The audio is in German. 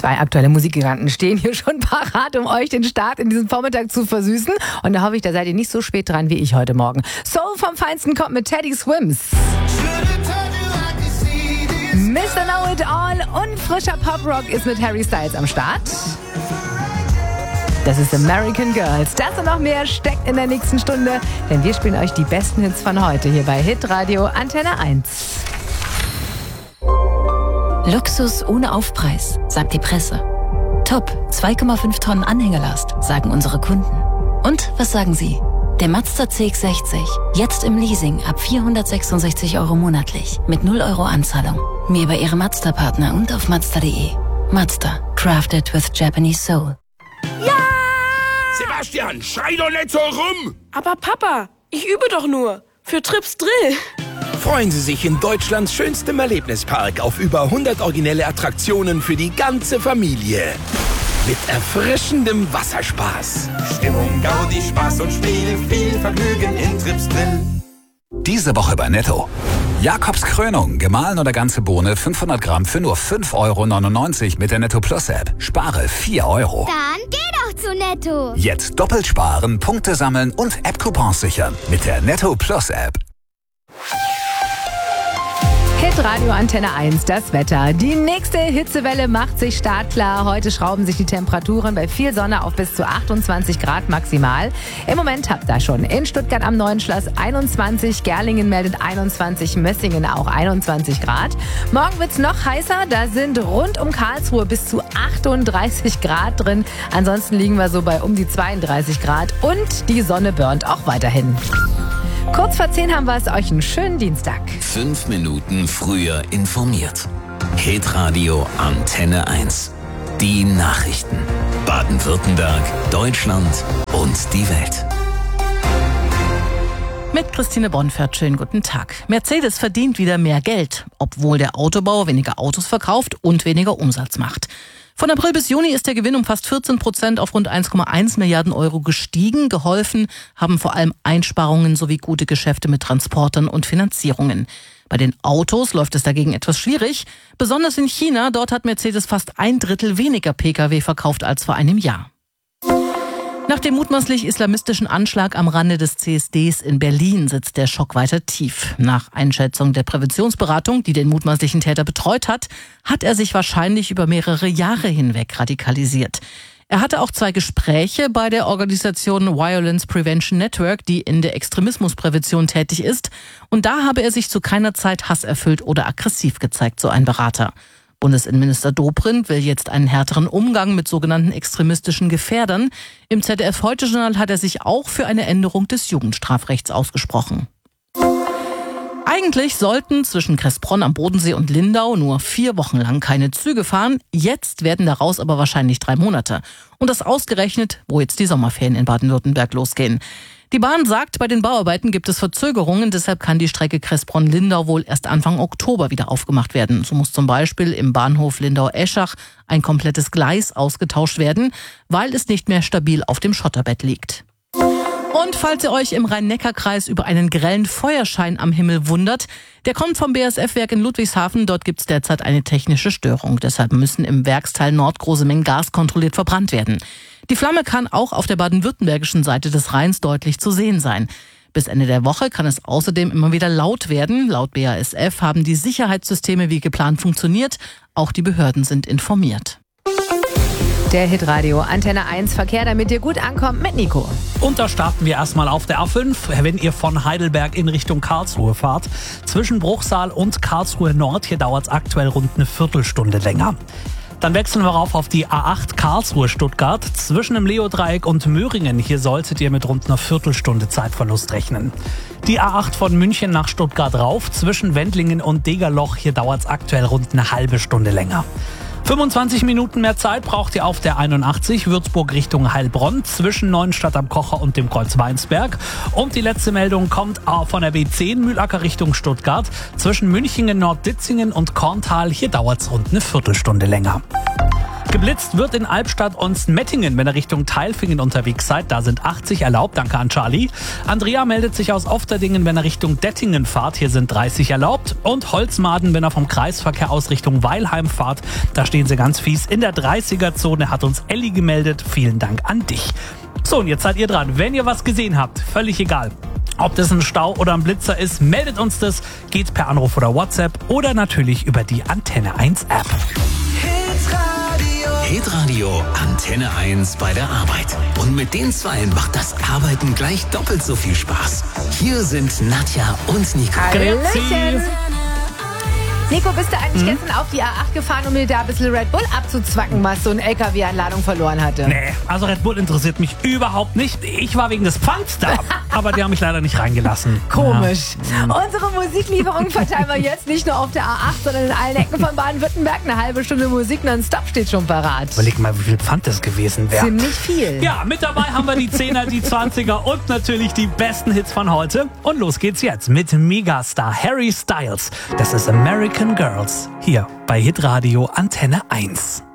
2 aktuelle Musikgiganten stehen hier schon parat, um euch den Start in diesem Vormittag zu versüßen. Und da hoffe ich, da seid ihr nicht so spät dran wie ich heute Morgen. Soul vom Feinsten kommt mit Teddy Swims. Mr. Know It All und frischer Pop-Rock ist mit Harry Styles am Start. Das ist American Girls. Das und noch mehr steckt in der nächsten Stunde, denn wir spielen euch die besten Hits von heute hier bei Hitradio Antenne 1. Luxus ohne Aufpreis, sagt die Presse. Top, 2,5 Tonnen Anhängerlast, sagen unsere Kunden. Und was sagen Sie? Der Mazda CX-60, jetzt im Leasing ab 466 € monatlich, mit 0 € Anzahlung. Mehr bei Ihrem Mazda-Partner und auf Mazda.de. Mazda, crafted with Japanese soul. Ja! Sebastian, schrei doch nicht so rum! Aber Papa, ich übe doch nur. Für Trips Drill. Freuen Sie sich in Deutschlands schönstem Erlebnispark auf über 100 originelle Attraktionen für die ganze Familie. Mit erfrischendem Wasserspaß. Stimmung, Gaudi, Spaß und Spiel, viel Vergnügen in Trips Drill. Diese Woche bei Netto. Jakobs Krönung, gemahlen oder ganze Bohne, 500 Gramm für nur 5,99 € mit der Netto Plus App. Spare 4 €. Dann geh doch zu Netto. Jetzt doppelt sparen, Punkte sammeln und App-Coupons sichern mit der Netto Plus App. Hitradio Antenne 1, das Wetter. Die nächste Hitzewelle macht sich startklar. Heute schrauben sich die Temperaturen bei viel Sonne auf bis zu 28 Grad maximal. Im Moment habt ihr schon in Stuttgart am Neuen Schloss 21, Gerlingen meldet 21, Mössingen auch 21 Grad. Morgen wird's noch heißer, da sind rund um Karlsruhe bis zu 38 Grad drin. Ansonsten liegen wir so bei um die 32 Grad und die Sonne burnt auch weiterhin. Kurz vor 10 haben wir es euch einen schönen Dienstag. 5 Minuten früher informiert. Hitradio Antenne 1. Die Nachrichten. Baden-Württemberg, Deutschland und die Welt. Mit Christine Bonfert, schönen guten Tag. Mercedes verdient wieder mehr Geld, obwohl der Autobauer weniger Autos verkauft und weniger Umsatz macht. Von April bis Juni ist der Gewinn um fast 14% auf rund 1,1 Milliarden € gestiegen. Geholfen haben vor allem Einsparungen sowie gute Geschäfte mit Transportern und Finanzierungen. Bei den Autos läuft es dagegen etwas schwierig. Besonders in China, dort hat Mercedes fast 1/3 weniger Pkw verkauft als vor einem Jahr. Nach dem mutmaßlich islamistischen Anschlag am Rande des CSDs in Berlin sitzt der Schock weiter tief. Nach Einschätzung der Präventionsberatung, die den mutmaßlichen Täter betreut hat, hat er sich wahrscheinlich über mehrere Jahre hinweg radikalisiert. Er hatte auch 2 Gespräche bei der Organisation Violence Prevention Network, die in der Extremismusprävention tätig ist. Und da habe er sich zu keiner Zeit hasserfüllt oder aggressiv gezeigt, so ein Berater. Bundesinnenminister Dobrindt will jetzt einen härteren Umgang mit sogenannten extremistischen Gefährdern. Im ZDF-Heute-Journal hat er sich auch für eine Änderung des Jugendstrafrechts ausgesprochen. Eigentlich sollten zwischen Kressbronn am Bodensee und Lindau nur 4 Wochen lang keine Züge fahren. Jetzt werden daraus aber wahrscheinlich 3 Monate. Und das ausgerechnet, wo jetzt die Sommerferien in Baden-Württemberg losgehen. Die Bahn sagt, bei den Bauarbeiten gibt es Verzögerungen, deshalb kann die Strecke Kressbronn-Lindau wohl erst Anfang Oktober wieder aufgemacht werden. So muss zum Beispiel im Bahnhof Lindau-Eschach ein komplettes Gleis ausgetauscht werden, weil es nicht mehr stabil auf dem Schotterbett liegt. Und falls ihr euch im Rhein-Neckar-Kreis über einen grellen Feuerschein am Himmel wundert, der kommt vom BASF-Werk in Ludwigshafen. Dort gibt es derzeit eine technische Störung. Deshalb müssen im Werksteil Nord große Mengen Gas kontrolliert verbrannt werden. Die Flamme kann auch auf der baden-württembergischen Seite des Rheins deutlich zu sehen sein. Bis Ende der Woche kann es außerdem immer wieder laut werden. Laut BASF haben die Sicherheitssysteme wie geplant funktioniert. Auch die Behörden sind informiert. Der Hitradio Antenne 1 Verkehr, damit ihr gut ankommt mit Nico. Und da starten wir erstmal auf der A5, wenn ihr von Heidelberg in Richtung Karlsruhe fahrt. Zwischen Bruchsal und Karlsruhe Nord, hier dauert es aktuell rund eine Viertelstunde länger. Dann wechseln wir rauf auf die A8 Karlsruhe-Stuttgart. Zwischen dem Leodreieck und Möhringen, hier solltet ihr mit rund einer Viertelstunde Zeitverlust rechnen. Die A8 von München nach Stuttgart rauf, zwischen Wendlingen und Degerloch, hier dauert es aktuell rund eine halbe Stunde länger. 25 Minuten mehr Zeit braucht ihr auf der 81 Würzburg Richtung Heilbronn zwischen Neuenstadt am Kocher und dem Kreuz Weinsberg. Und die letzte Meldung kommt von der B10 Mühlacker Richtung Stuttgart zwischen Münchingen, Nordditzingen und Korntal. Hier dauert es rund eine Viertelstunde länger. Geblitzt wird in Albstadt und Mettingen, wenn ihr Richtung Tailfingen unterwegs seid. Da sind 80 erlaubt, danke an Charlie. Andrea meldet sich aus Ofterdingen, wenn ihr Richtung Dettingen fahrt. Hier sind 30 erlaubt. Und Holzmaden, wenn ihr vom Kreisverkehr aus Richtung Weilheim fahrt. Da stehen sie ganz fies in der 30er-Zone, hat uns Elli gemeldet. Vielen Dank an dich. So, und jetzt seid ihr dran. Wenn ihr was gesehen habt, völlig egal. Ob das ein Stau oder ein Blitzer ist, meldet uns das. Geht per Anruf oder WhatsApp oder natürlich über die Antenne 1 App. Hitradio Antenne 1 bei der Arbeit. Und mit den Zweien macht das Arbeiten gleich doppelt so viel Spaß. Hier sind Nadja und Nico. Hallöchen. Nico, bist du eigentlich gestern auf die A8 gefahren, um dir da ein bisschen Red Bull abzuzwacken, was so ein LKW an Ladung verloren hatte? Nee, also Red Bull interessiert mich überhaupt nicht. Ich war wegen des Pfands da, aber die haben mich leider nicht reingelassen. Komisch. Ja. Unsere Musiklieferung verteilen wir jetzt nicht nur auf der A8, sondern in allen Ecken von Baden-Württemberg. Eine halbe Stunde Musik nonstop steht schon parat. Überleg mal, wie viel Pfand das gewesen wäre. Ziemlich viel. Ja, mit dabei haben wir die 10er, die 20er und natürlich die besten Hits von heute. Und los geht's jetzt mit Megastar Harry Styles. Das ist American Girls hier bei Hitradio Antenne 1.